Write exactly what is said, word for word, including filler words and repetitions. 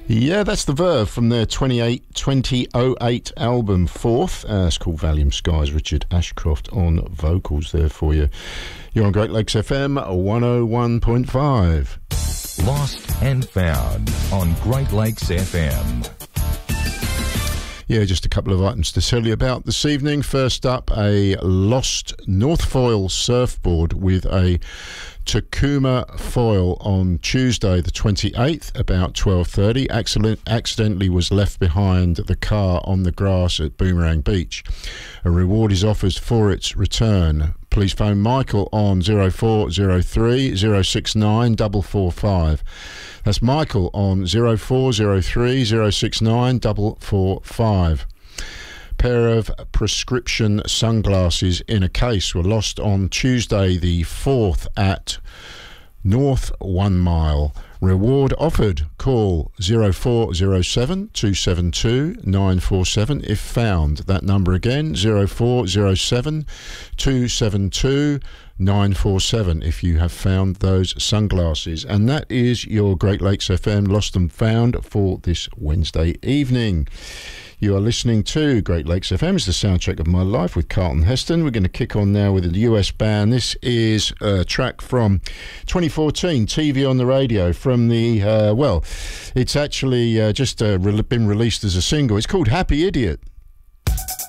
Yeah, that's the Verve from their twenty-eight, twenty oh eight album, Fourth. Uh, it's called Valium Skies. Richard Ashcroft on vocals there for you. You're on Great Lakes F M one oh one point five. Lost and Found on Great Lakes F M. Yeah, just a couple of items to tell you about this evening. First up, a lost North Foyle surfboard with a Takuma foil on Tuesday the twenty-eighth about twelve thirty. Accident, accidentally was left behind the car on the grass at Boomerang Beach. A reward is offered for its return. Please phone Michael on zero four zero three zero six nine four four five. That's Michael on zero four zero three zero six nine four four five. Pair of prescription sunglasses in a case were lost on Tuesday the fourth at North One Mile. Reward offered. Call zero four zero seven two seven two nine four seven if found. That number again, zero four zero seven two seven two nine four seven if you have found those sunglasses. And that is your Great Lakes F M Lost and Found for this Wednesday evening. You are listening to Great Lakes F M. It's the soundtrack of my life with Carlton Heston. We're going to kick on now with a U S band. This is a track from twenty fourteen, T V on the Radio, from the, uh, well, it's actually uh, just uh, re- been released as a single. It's called Happy Idiot.